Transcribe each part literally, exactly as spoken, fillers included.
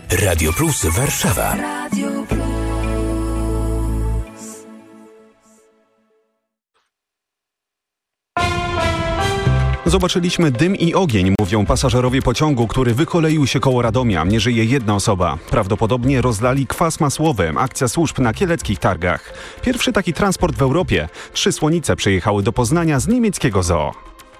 Radio Plus Warszawa. Radio Plus. Zobaczyliśmy dym i ogień, mówią pasażerowie pociągu, który wykoleił się koło Radomia. Nie żyje jedna osoba. Prawdopodobnie rozlali kwas masłowy. Akcja służb na kieleckich targach. Pierwszy taki transport w Europie. Trzy słonice przyjechały do Poznania z niemieckiego zoo.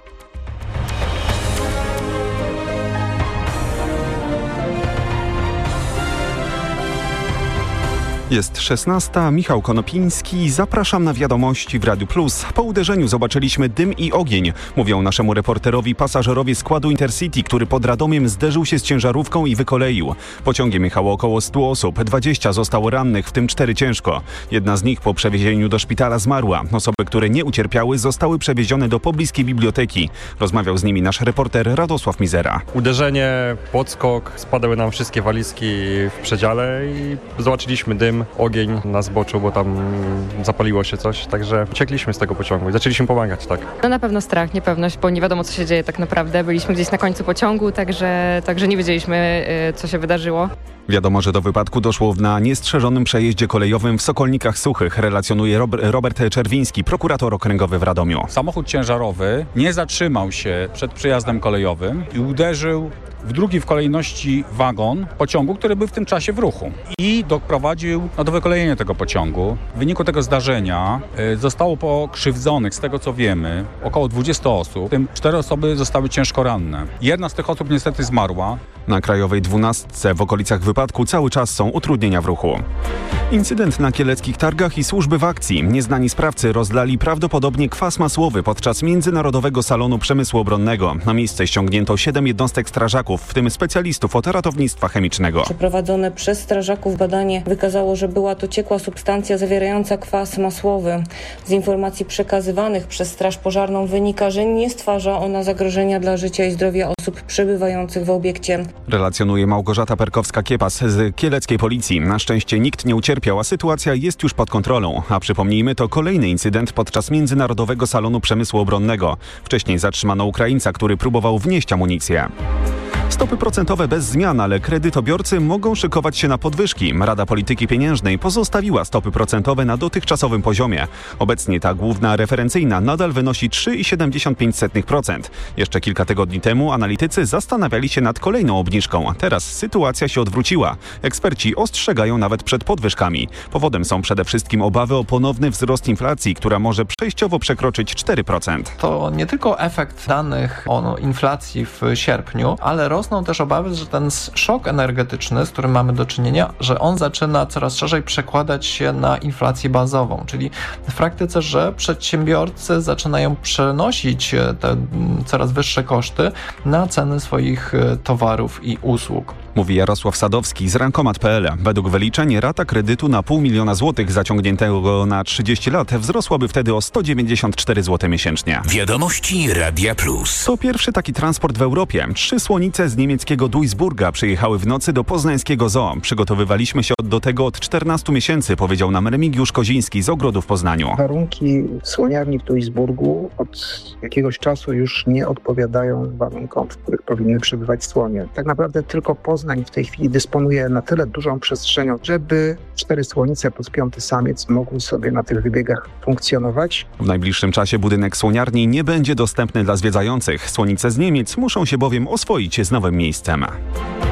Jest szesnasta, Michał Konopiński, zapraszam na wiadomości w Radiu Plus. Po uderzeniu zobaczyliśmy dym i ogień, mówią naszemu reporterowi pasażerowie składu Intercity, który pod Radomiem zderzył się z ciężarówką i wykoleił. Pociągiem jechało około stu osób, dwadzieścia zostało rannych, w tym cztery ciężko. Jedna z nich po przewiezieniu do szpitala zmarła. Osoby, które nie ucierpiały, zostały przewiezione do pobliskiej biblioteki. Rozmawiał z nimi nasz reporter Radosław Mizera. Uderzenie, podskok, spadały nam wszystkie walizki w przedziale i zobaczyliśmy dym, ogień na zboczu, bo tam zapaliło się coś, także uciekliśmy z tego pociągu i zaczęliśmy pomagać, tak. No na pewno strach, niepewność, bo nie wiadomo, co się dzieje tak naprawdę. Byliśmy gdzieś na końcu pociągu, także, także nie wiedzieliśmy, co się wydarzyło. Wiadomo, że do wypadku doszło na niestrzeżonym przejeździe kolejowym w Sokolnikach Suchych, relacjonuje Robert Czerwiński, prokurator okręgowy w Radomiu. Samochód ciężarowy nie zatrzymał się przed przejazdem kolejowym i uderzył w drugi w kolejności wagon pociągu, który był w tym czasie w ruchu i doprowadził no, do wykolejenia tego pociągu. W wyniku tego zdarzenia y, zostało pokrzywdzonych, z tego co wiemy, około dwudziestu osób, w tym cztery osoby zostały ciężko ranne. Jedna z tych osób niestety zmarła. Na Krajowej dwunastce w okolicach wypadku cały czas są utrudnienia w ruchu. Incydent na kieleckich targach i służby w akcji. Nieznani sprawcy rozlali prawdopodobnie kwas masłowy podczas Międzynarodowego Salonu Przemysłu Obronnego. Na miejsce ściągnięto siedem jednostek strażaków, w tym specjalistów od ratownictwa chemicznego. Przeprowadzone przez strażaków badanie wykazało, że była to ciekła substancja zawierająca kwas masłowy. Z informacji przekazywanych przez Straż Pożarną wynika, że nie stwarza ona zagrożenia dla życia i zdrowia osób przebywających w obiekcie. Relacjonuje Małgorzata Perkowska-Kiepas z kieleckiej policji. Na szczęście nikt nie ucierpiał, a sytuacja jest już pod kontrolą. A przypomnijmy, to kolejny incydent podczas Międzynarodowego Salonu Przemysłu Obronnego. Wcześniej zatrzymano Ukraińca, który próbował wnieść amunicję. Stopy procentowe bez zmian, ale kredytobiorcy mogą szykować się na podwyżki. Rada Polityki Pieniężnej pozostawiła stopy procentowe na dotychczasowym poziomie. Obecnie ta główna referencyjna nadal wynosi trzy przecinek siedemdziesiąt pięć procent. Jeszcze kilka tygodni temu analitycy zastanawiali się nad kolejną obniżką. Teraz sytuacja się odwróciła. Eksperci ostrzegają nawet przed podwyżkami. Powodem są przede wszystkim obawy o ponowny wzrost inflacji, która może przejściowo przekroczyć cztery procent. To nie tylko efekt danych o inflacji w sierpniu, ale rosną też obawy, że ten szok energetyczny, z którym mamy do czynienia, że on zaczyna coraz szerzej przekładać się na inflację bazową, czyli w praktyce, że przedsiębiorcy zaczynają przenosić te coraz wyższe koszty na ceny swoich towarów i usług. Mówi Jarosław Sadowski z Rankomat kropka pe el. Według wyliczeń rata kredytu na pół miliona złotych zaciągniętego na trzydzieści lat wzrosłaby wtedy o sto dziewięćdziesiąt cztery złote miesięcznie. Wiadomości Radia Plus. To pierwszy taki transport w Europie. Trzy słonice z niemieckiego Duisburga przyjechały w nocy do poznańskiego zoo. Przygotowywaliśmy się do tego od czternastu miesięcy, powiedział nam Remigiusz Koziński z Ogrodów w Poznaniu. Warunki w słoniarni w Duisburgu od jakiegoś czasu już nie odpowiadają warunkom, w których powinny przebywać słonie. Tak naprawdę tylko Poznań w tej chwili dysponuje na tyle dużą przestrzenią, żeby cztery słonice plus piąty samiec mogły sobie na tych wybiegach funkcjonować. W najbliższym czasie budynek słoniarni nie będzie dostępny dla zwiedzających. Słonice z Niemiec muszą się bowiem oswoić z nowym miejscem.